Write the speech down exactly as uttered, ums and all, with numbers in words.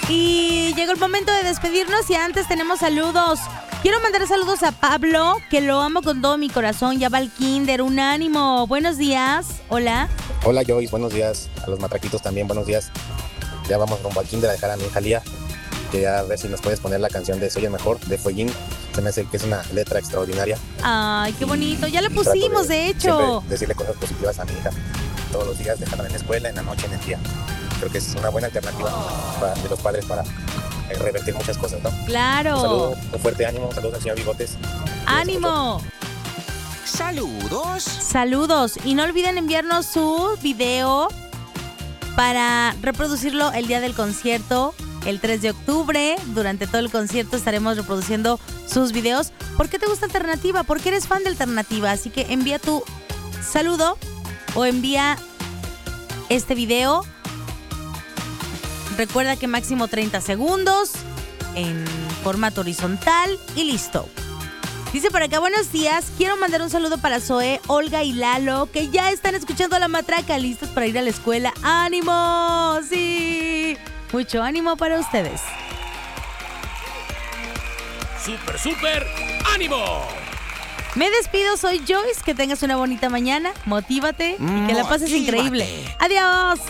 Y llegó el momento de despedirnos y antes tenemos saludos. Quiero mandar saludos a Pablo, que lo amo con todo mi corazón. Ya va al kinder, un ánimo. Buenos días. Hola. Hola Joyce, buenos días. A los matraquitos también, buenos días. Ya vamos rumbo al kinder a dejar a mi hija Lía. Que a ver si nos puedes poner la canción de Soy el Mejor, de Fueguín. Se me hace que es una letra extraordinaria. Ay, qué bonito. Ya la pusimos, de, de hecho. Decirle cosas positivas a mi hija. Todos los días, dejándola en la escuela, en la noche, en el día. Creo que es una buena alternativa para, de los padres para eh, revertir muchas cosas, ¿no? Claro. Un saludo, un fuerte ánimo. Saludos al señor Bigotes. ¡Ánimo! Saludos. Saludos. Y no olviden enviarnos su video para reproducirlo el día del concierto, el tres de octubre. Durante todo el concierto estaremos reproduciendo sus videos. ¿Por qué te gusta Alternativa? Porque eres fan de Alternativa. Así que envía tu saludo o envía este video. Recuerda que máximo treinta segundos en formato horizontal y listo. Dice por acá, buenos días, quiero mandar un saludo para Zoe, Olga y Lalo, que ya están escuchando La Matraca, listos para ir a la escuela. ¡Ánimo! ¡Sí! Mucho ánimo para ustedes. ¡Súper, súper! ¡Ánimo! Me despido, soy Joyce, que tengas una bonita mañana, motívate y que la pases increíble. ¡Adiós!